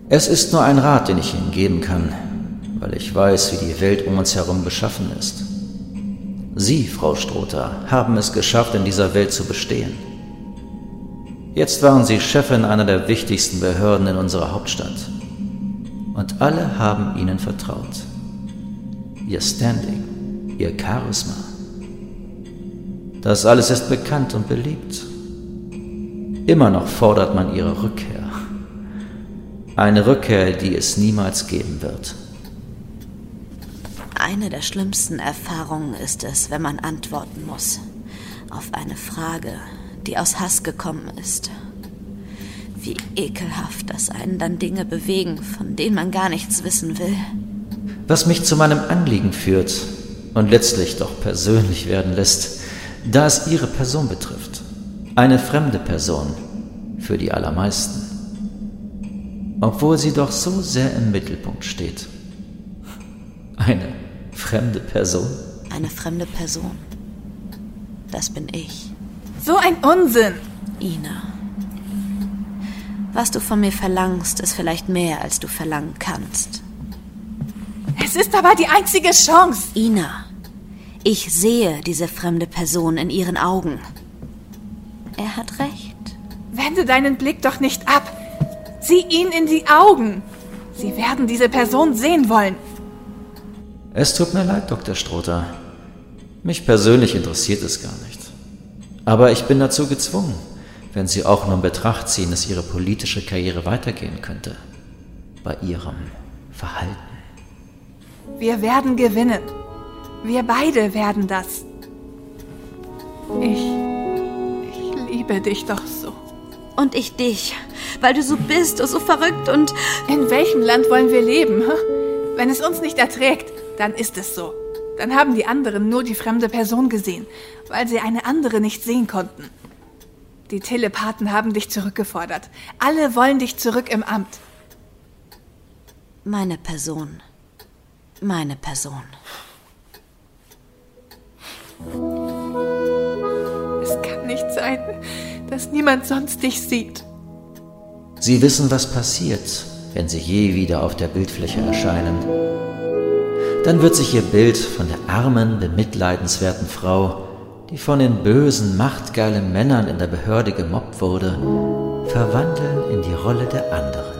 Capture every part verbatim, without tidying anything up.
Es ist nur ein Rat, den ich Ihnen geben kann, weil ich weiß, wie die Welt um uns herum beschaffen ist. Sie, Frau Strother, haben es geschafft, in dieser Welt zu bestehen. Jetzt waren Sie Chefin einer der wichtigsten Behörden in unserer Hauptstadt. Und alle haben Ihnen vertraut. Ihr Standing, Ihr Charisma. Das alles ist bekannt und beliebt. Immer noch fordert man Ihre Rückkehr. Eine Rückkehr, die es niemals geben wird. Eine der schlimmsten Erfahrungen ist es, wenn man antworten muss auf eine Frage, die aus Hass gekommen ist. Wie ekelhaft, dass einen dann Dinge bewegen, von denen man gar nichts wissen will. Was mich zu meinem Anliegen führt und letztlich doch persönlich werden lässt, da es Ihre Person betrifft. Eine fremde Person für die allermeisten. Obwohl sie doch so sehr im Mittelpunkt steht. Eine fremde Person? Eine fremde Person. Das bin ich. So ein Unsinn! Ina. Was du von mir verlangst, ist vielleicht mehr, als du verlangen kannst. Es ist aber die einzige Chance! Ina, ich sehe diese fremde Person in ihren Augen. Er hat recht. Wende deinen Blick doch nicht ab. Sieh ihn in die Augen. Sie werden diese Person sehen wollen. Es tut mir leid, Doktor Strother. Mich persönlich interessiert es gar nicht. Aber ich bin dazu gezwungen, wenn Sie auch nur in Betracht ziehen, dass Ihre politische Karriere weitergehen könnte. Bei Ihrem Verhalten. Wir werden gewinnen. Wir beide werden das. Ich... ich liebe dich doch so. Und ich dich, weil du so bist und so verrückt und... In welchem Land wollen wir leben? Hm? Wenn es uns nicht erträgt, dann ist es so. Dann haben die anderen nur die fremde Person gesehen, weil sie eine andere nicht sehen konnten. Die Telepathen haben dich zurückgefordert. Alle wollen dich zurück im Amt. Meine Person. Meine Person. Es kann nicht sein, dass niemand sonst dich sieht. Sie wissen, was passiert, wenn Sie je wieder auf der Bildfläche erscheinen. Dann wird sich Ihr Bild von der armen, bemitleidenswerten Frau, die von den bösen, machtgeilen Männern in der Behörde gemobbt wurde, verwandeln in die Rolle der anderen,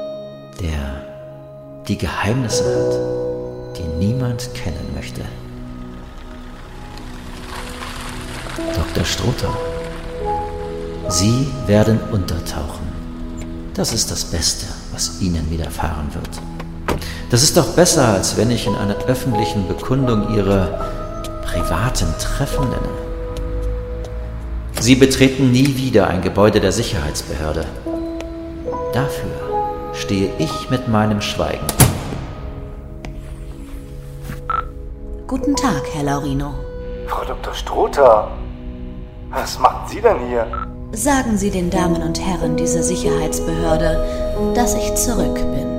der die Geheimnisse hat, die niemand kennen möchte. Doktor Strother, Sie werden untertauchen. Das ist das Beste, was Ihnen widerfahren wird. Das ist doch besser, als wenn ich in einer öffentlichen Bekundung Ihre privaten Treffen nenne. Sie betreten nie wieder ein Gebäude der Sicherheitsbehörde. Dafür stehe ich mit meinem Schweigen. Guten Tag, Herr Laurino. Frau Doktor Strother, was machen Sie denn hier? Sagen Sie den Damen und Herren dieser Sicherheitsbehörde, dass ich zurück bin.